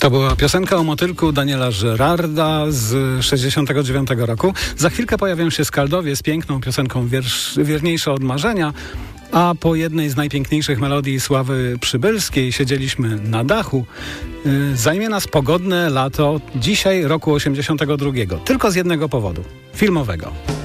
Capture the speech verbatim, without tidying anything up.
To była piosenka o motylku Daniela Żyrarda z sześćdziesiątego dziewiątego roku. Za chwilkę pojawią się Skaldowie z piękną piosenką wiersz, Wierniejsze od marzenia, a po jednej z najpiękniejszych melodii Sławy Przybylskiej Siedzieliśmy na dachu. Yy, zajmie nas pogodne lato dzisiaj roku osiemdziesiątego drugiego. Tylko z jednego powodu. Filmowego.